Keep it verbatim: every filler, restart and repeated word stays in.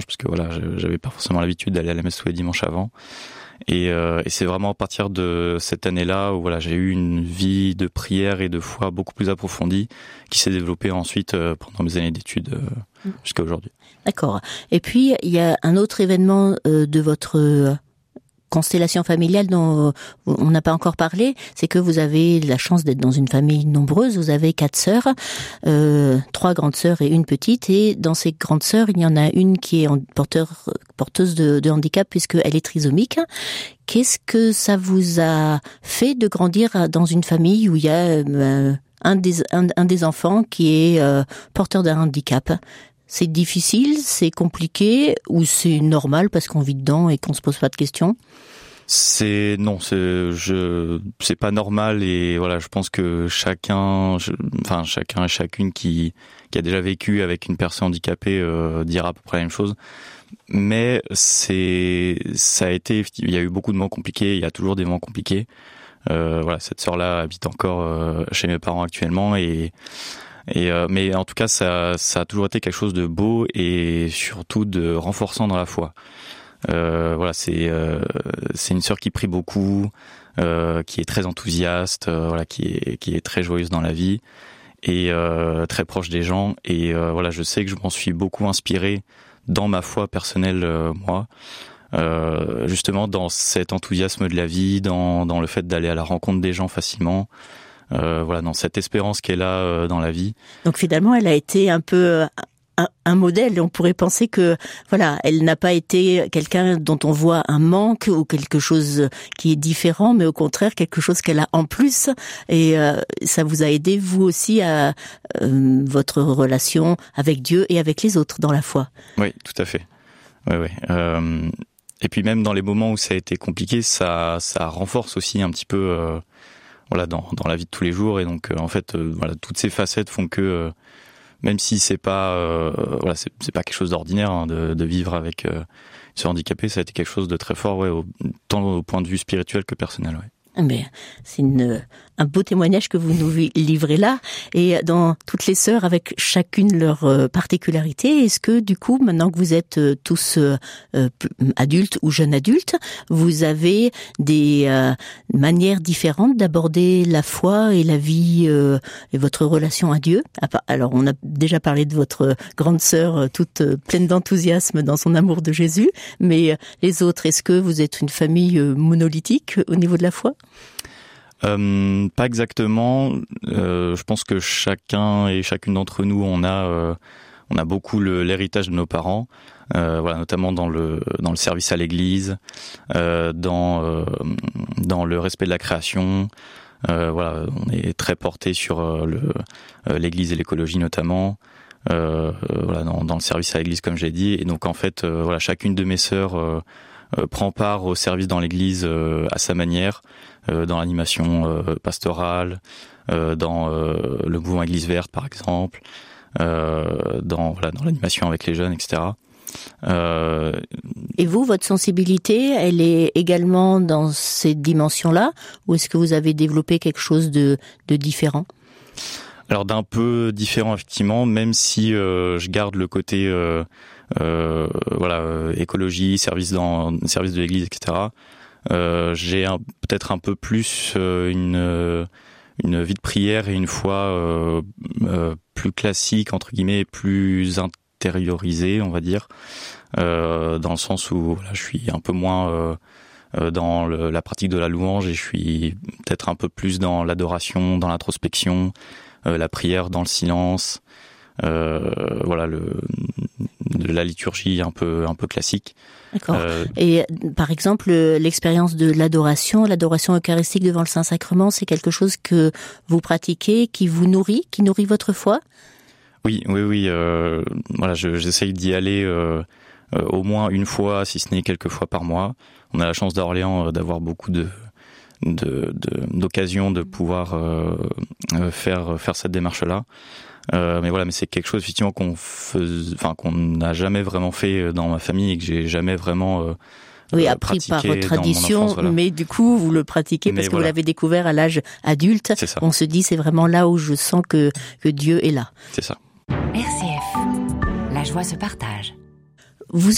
parce que voilà, j'avais pas forcément l'habitude d'aller à la messe tous les dimanches avant. Et, euh, et c'est vraiment à partir de cette année-là où voilà, j'ai eu une vie de prière et de foi beaucoup plus approfondie qui s'est développée ensuite euh, pendant mes années d'études euh, jusqu'à aujourd'hui. D'accord. Et puis il y a un autre événement euh, de votre euh, constellation familiale dont on n'a pas encore parlé, c'est que vous avez la chance d'être dans une famille nombreuse. Vous avez quatre sœurs, euh, trois grandes sœurs et une petite. Et dans ces grandes sœurs, il y en a une qui est porteur, porteuse de, de handicap puisqu'elle est trisomique. Qu'est-ce que ça vous a fait de grandir dans une famille où il y a euh, un, des, un, un des enfants qui est euh, porteur d'un handicap ? C'est difficile, c'est compliqué ou c'est normal parce qu'on vit dedans et qu'on se pose pas de questions ? C'est non, c'est je c'est pas normal et voilà, je pense que chacun, je, enfin chacun et chacune qui qui a déjà vécu avec une personne handicapée euh, dira à peu près la même chose. Mais c'est ça a été, il y a eu beaucoup de moments compliqués, il y a toujours des moments compliqués. Euh, voilà, cette sœur-là habite encore euh, chez mes parents actuellement et Et euh, mais en tout cas, ça, ça a toujours été quelque chose de beau et surtout de renforçant dans la foi. Euh, voilà, c'est euh, c'est une sœur qui prie beaucoup, euh, qui est très enthousiaste, euh, voilà, qui est qui est très joyeuse dans la vie et euh, très proche des gens. Et euh, voilà, je sais que je m'en suis beaucoup inspiré dans ma foi personnelle, euh, moi. Euh, justement dans cet enthousiasme de la vie, dans dans le fait d'aller à la rencontre des gens facilement. Euh, voilà, dans cette espérance qu'elle a euh, dans la vie. Donc finalement, elle a été un peu un, un modèle. On pourrait penser que voilà, elle n'a pas été quelqu'un dont on voit un manque ou quelque chose qui est différent, mais au contraire quelque chose qu'elle a en plus. Et euh, ça vous a aidé vous aussi à euh, votre relation avec Dieu et avec les autres dans la foi. Oui, tout à fait. Oui, oui. Euh, et puis même dans les moments où ça a été compliqué, ça, ça renforce aussi un petit peu. Euh, Voilà, dans dans la vie de tous les jours et donc euh, en fait euh, voilà, toutes ces facettes font que euh, même si c'est pas euh, voilà c'est c'est pas quelque chose d'ordinaire hein, de de vivre avec euh, ce handicapé, ça a été quelque chose de très fort ouais au, tant au point de vue spirituel que personnel ouais. Mais c'est une, un beau témoignage que vous nous livrez là. Et dans toutes les sœurs, avec chacune leur particularité, est-ce que du coup, maintenant que vous êtes tous euh, adultes ou jeunes adultes, vous avez des euh, manières différentes d'aborder la foi et la vie euh, et votre relation à Dieu ? Alors, on a déjà parlé de votre grande sœur toute pleine d'enthousiasme dans son amour de Jésus, mais les autres, est-ce que vous êtes une famille monolithique au niveau de la foi ? Euh, pas exactement. Euh, je pense que chacun et chacune d'entre nous, on a, euh, on a beaucoup le, l'héritage de nos parents. Euh, voilà, notamment dans le dans le service à l'Église, euh, dans euh, dans le respect de la création. Euh, voilà, on est très porté sur euh, le euh, l'Église et l'écologie notamment. Euh, voilà, dans, dans le service à l'Église, comme j'ai dit. Et donc en fait, euh, voilà, chacune de mes sœurs euh, euh, prend part au service dans l'Église euh, à sa manière, euh, dans l'animation euh, pastorale, euh, dans euh, le mouvement Église verte par exemple, euh, dans voilà, dans l'animation avec les jeunes, et cetera. Euh... Et vous, votre sensibilité, elle est également dans ces dimensions-là, ou est-ce que vous avez développé quelque chose de, de différent ? Alors d'un peu différent effectivement, même si euh, je garde le côté euh, euh, voilà euh, écologie, service dans service de l'Église, et cetera. Euh, j'ai un, peut-être un peu plus euh, une une vie de prière et une foi euh, euh, plus classique entre guillemets, plus intériorisée, on va dire, euh, dans le sens où voilà, je suis un peu moins euh, euh, dans le, la pratique de la louange et je suis peut-être un peu plus dans l'adoration, dans l'introspection. Euh, la prière dans le silence, euh, voilà le de la liturgie un peu un peu classique. D'accord. Euh, Et par exemple, l'expérience de l'adoration, l'adoration eucharistique devant le Saint-Sacrement, c'est quelque chose que vous pratiquez, qui vous nourrit, qui nourrit votre foi ? Oui, oui, oui. Euh, voilà, je, j'essaye d'y aller euh, euh, au moins une fois, si ce n'est quelques fois par mois. On a la chance d'Orléans euh, d'avoir beaucoup de De, de, d'occasion de pouvoir euh, faire faire cette démarche-là. Euh, mais voilà, mais c'est quelque chose effectivement qu'on fais, enfin qu'on n'a jamais vraiment fait dans ma famille et que j'ai jamais vraiment euh, oui appris par tradition, enfance, voilà. Mais du coup vous le pratiquez parce mais que voilà. Vous l'avez découvert à l'âge adulte. C'est ça. On se dit c'est vraiment là où je sens que que Dieu est là. C'est ça. R C F, la joie se partage. Vous